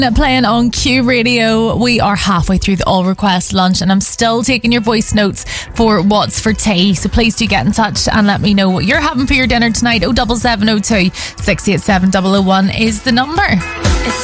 Playing on Q Radio. We are halfway through the all request lunch and I'm still taking your voice notes for what's for tea, so please do get in touch and let me know what you're having for your dinner tonight. 07702 687 001 is the number.